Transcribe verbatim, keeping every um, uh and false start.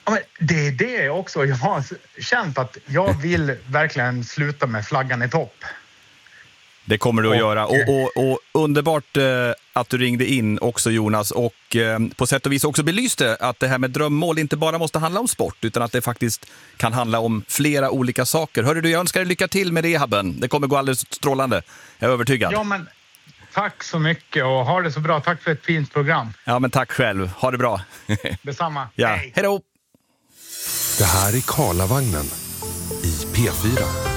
Ja, men det är det också. Jag har känt att jag vill verkligen sluta med flaggan i topp. Det kommer du att och, göra. Och, och, och underbart eh, att du ringde in också, Jonas. Och eh, på sätt och vis också belyste att det här med drömmål inte bara måste handla om sport, utan att det faktiskt kan handla om flera olika saker. Hörru du, jag önskar dig lycka till med rehaben. Det kommer gå alldeles strålande. Jag är övertygad. Ja, men tack så mycket och ha det så bra. Tack för ett fint program. Ja, men tack själv. Ha det bra. Detsamma. Ja. Hej. Hej då! Det här är Karlavagnen i P fyra.